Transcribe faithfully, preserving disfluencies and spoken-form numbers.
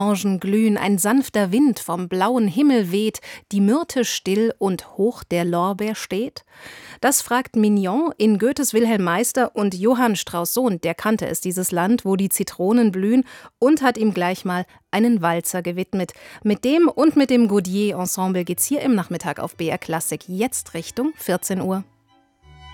Orangen glühen, ein sanfter Wind vom blauen Himmel weht, die Myrte still und hoch der Lorbeer steht? Das fragt Mignon in Goethes Wilhelm Meister, und Johann Strauss Sohn, der kannte es, dieses Land, wo die Zitronen blühen, und hat ihm gleich mal einen Walzer gewidmet. Mit dem und mit dem Gaudier Ensemble geht's hier im Nachmittag auf B R Klassik jetzt Richtung vierzehn Uhr.